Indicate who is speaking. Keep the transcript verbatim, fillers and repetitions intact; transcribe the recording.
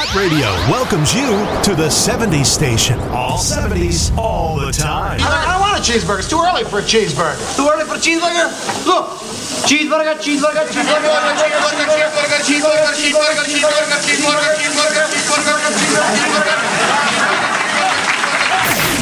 Speaker 1: Hit Radio welcomes you to the seventies station. All seventies, all the time.
Speaker 2: I don't, I don't want a cheeseburger. It's too early for a cheeseburger. Too early for a cheeseburger? Look. Cheeseburger, cheeseburger, cheeseburger, cheeseburger, cheeseburger, cheeseburger, cheeseburger, cheeseburger, cheeseburger,